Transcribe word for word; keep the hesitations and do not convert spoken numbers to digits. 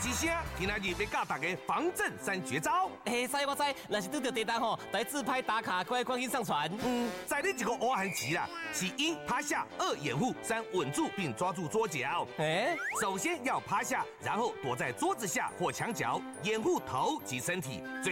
之声，今仔日要教大家防震三绝招。 嘿，知我知，若是拄到地震吼，来自拍打卡，快赶紧上传。 嗯，在你一个乌汉棋啦，是一趴下，二掩护，三稳住并抓住桌角。 哎， 首先要趴下，然后躲在桌子下或墙角，掩护头及身体。最